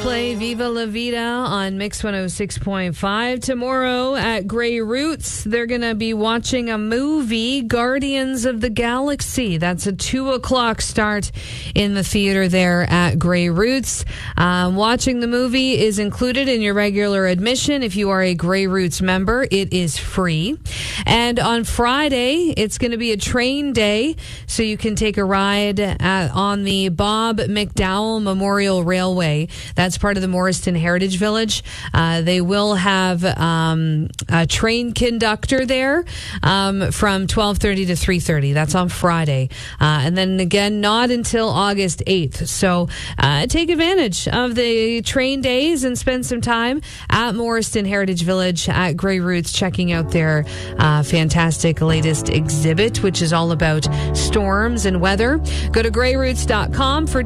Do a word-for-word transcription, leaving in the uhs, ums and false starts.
Coldplay, Viva La Vida on Mix one oh six point five. Tomorrow at Grey Roots, they're going to be watching a movie, Guardians of the Galaxy. That's a two o'clock start in the theater there at Grey Roots. Um, watching the movie is included in your regular admission. If you are a Grey Roots member, it is free. And on Friday, it's going to be a train day, so you can take a ride at, on the Bob McDowell Memorial Railway. That's part of the Morriston Heritage Village. Uh, they will have um, a train conductor there um, from twelve thirty to three thirty. That's on Friday. Uh, and then again, not until August eighth. So uh, take advantage of the train days and spend some time at Morriston Heritage Village at Grey Roots, checking out their uh, fantastic latest exhibit, which is all about storms and weather. Go to grey roots dot com for